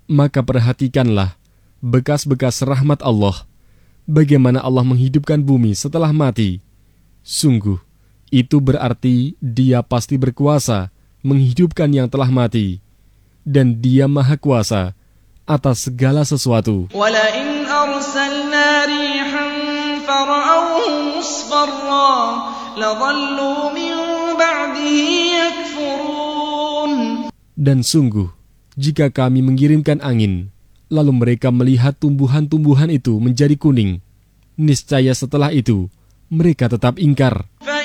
Maka perhatikanlah bekas-bekas rahmat Allah, bagaimana Allah menghidupkan bumi setelah mati. Sungguh, itu berarti Dia pasti berkuasa menghidupkan yang telah mati, dan Dia Maha Kuasa atas segala sesuatu. وَلَئِنْ أَرْسَلْنَا رِيحًا فَرَأَوْهُ مُصْفَرًّا لَظَلُّوا مِنْ بَعْدِهِ يَكْفُرُونَ. Dan sungguh, jika kami mengirimkan angin, lalu mereka melihat tumbuhan-tumbuhan itu menjadi kuning, niscaya setelah itu mereka tetap ingkar.